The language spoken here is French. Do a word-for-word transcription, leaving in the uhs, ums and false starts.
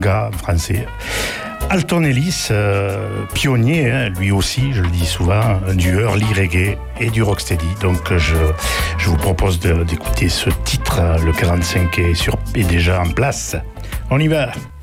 gars français. Alton Ellis, euh, pionnier, hein, lui aussi, je le dis souvent, du early reggae et du rocksteady. Donc je, je vous propose de, d'écouter ce titre. Le quarante-cinq est, sur, est déjà en place. On y va.